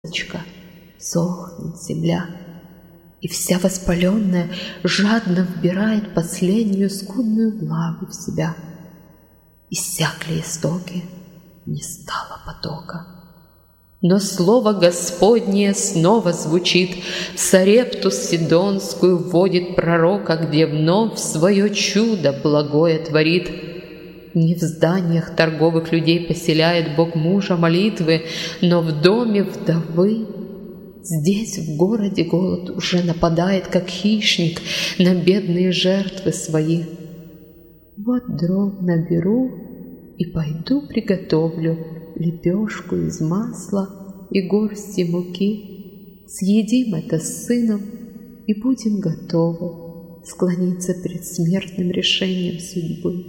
Сохнет земля, и вся воспаленная жадно вбирает последнюю скудную влагу в себя. Иссякли истоки, не стало потока. Но слово Господнее снова звучит, в Сарепту Сидонскую вводит пророка, где вновь свое чудо благое творит. Не в зданиях торговых людей поселяет Бог мужа молитвы, но в доме вдовы. Здесь, в городе, голод уже нападает, как хищник, на бедные жертвы свои. Вот дров наберу и пойду приготовлю лепешку из масла и горсти муки. Съедим это с сыном и будем готовы склониться перед смертным решением судьбы.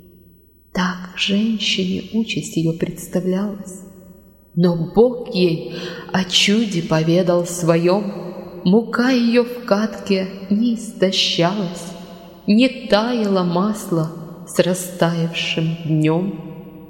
Так женщине участь ее представлялась. Но Бог ей о чуде поведал своем. Мука ее в катке не истощалась, не таяло масло с растаявшим днем.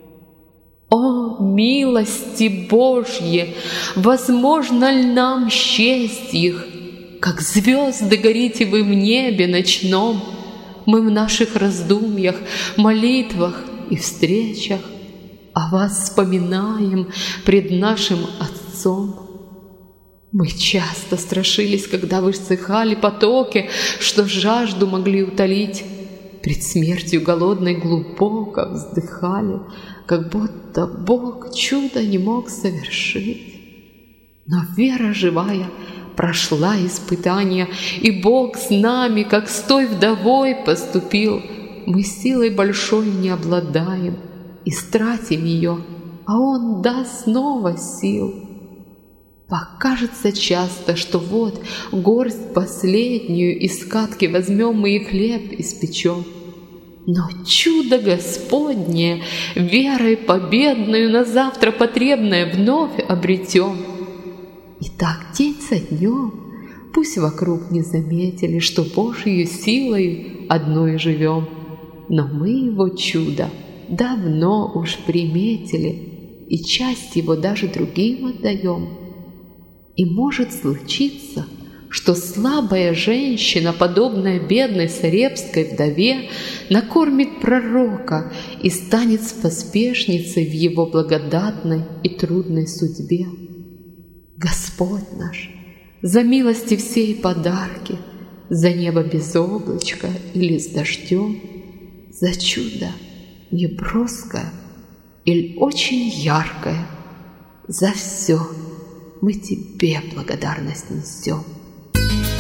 О, милости Божьи! Возможно ли нам счесть их? Как звезды горите вы в небе ночном. Мы в наших раздумьях, молитвах и встречах о вас вспоминаем пред нашим Отцом. Мы часто страшились, когда высыхали потоки, что жажду могли утолить. Пред смертью голодной глубоко вздыхали, как будто Бог чудо не мог совершить. Но вера живая прошла испытания, и Бог с нами, как с той вдовой, поступил. Мы силой большой не обладаем, истратим ее, а Он даст снова сил. Покажется часто, что вот горсть последнюю из катки возьмем мы и хлеб испечем. Но чудо Господне, верой победную на завтра потребное вновь обретем. И так день за днем, пусть вокруг не заметили, что Божьей силой одной живем. Но мы Его чудо давно уж приметили, и часть его даже другим отдаем. И может случиться, что слабая женщина, подобная бедной сарепской вдове, накормит пророка и станет поспешницей в его благодатной и трудной судьбе. Господь наш, за милости всей подарки, за небо без облачка или с дождем, за чудо неброское или очень яркое, за все мы Тебе благодарность несем.